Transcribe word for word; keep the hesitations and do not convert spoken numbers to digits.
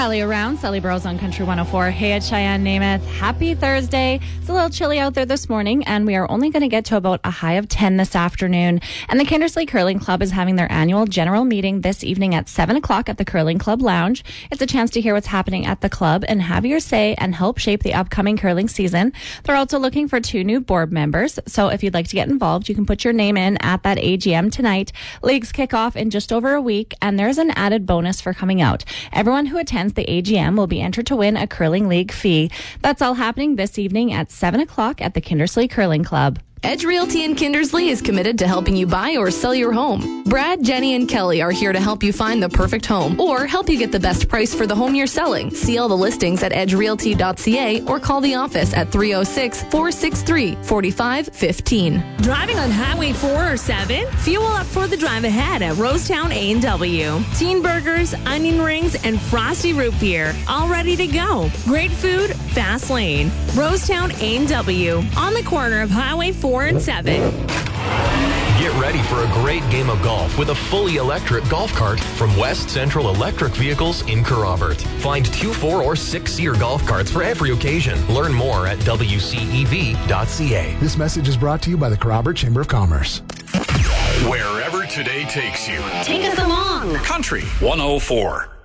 Rally around, Sally Burrows on Country one oh four. Hey, it's Cheyenne Namath. Happy Thursday. It's a little chilly out there this morning, and we are only going to get to about a high of ten this afternoon. And the Kindersley Curling Club is having their annual general meeting this evening at seven o'clock at the Curling Club Lounge. It's a chance to hear what's happening at the club and have your say and help shape the upcoming curling season. They're also looking for two new board members, so if you'd like to get involved, you can put your name in at that A G M tonight. Leagues kick off in just over a week, and there's an added bonus for coming out. Everyone who attends the A G M will be entered to win a curling league fee. That's all happening this evening at seven o'clock at the Kindersley Curling Club. Edge Realty in Kindersley is committed to helping you buy or sell your home. Brad, Jenny, and Kelly are here to help you find the perfect home or help you get the best price for the home you're selling. See all the listings at edge realty dot c a or call the office at three oh six, four six three, four five one five. Driving on Highway four or seven? Fuel up for the drive ahead at Rosetown A and W. Teen burgers, onion rings, and frosty root beer. All ready to go. Great food, fast lane. Rosetown A and W on the corner of Highway four and seven. Get ready for a great game of golf with a fully electric golf cart from West Central Electric Vehicles in Kerrobert. Find two, four, or six-seater golf carts for every occasion. Learn more at w c e v dot c a. This message is brought to you by the Kerrobert Chamber of Commerce. Wherever today takes you. Take us along. Country one oh four.